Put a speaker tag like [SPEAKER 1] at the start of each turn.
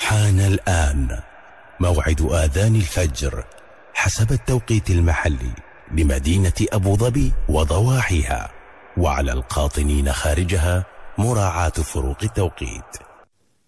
[SPEAKER 1] حان الآن موعد آذان الفجر حسب التوقيت المحلي لمدينة أبو ظبي وضواحيها، وعلى القاطنين خارجها مراعاة فروق التوقيت.